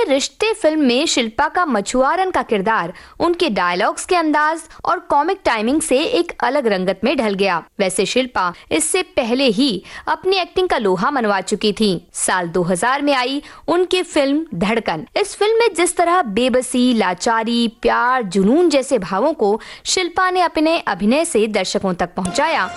रिश्ते फिल्म में शिल्पा का मछुआरन का किरदार उनके डायलॉग्स के अंदाज और कॉमिक टाइमिंग से एक अलग रंगत में ढल गया। वैसे शिल्पा इससे पहले ही अपनी एक्टिंग का लोहा मनवा चुकी थी। साल 2000 में आई उनकी फिल्म धड़कन। इस फिल्म में जिस तरह बेबसी, लाचारी, प्यार, जुनून जैसे भावों को शिल्पा ने अपने अभिनय से दर्शकों तक पहुंचाया,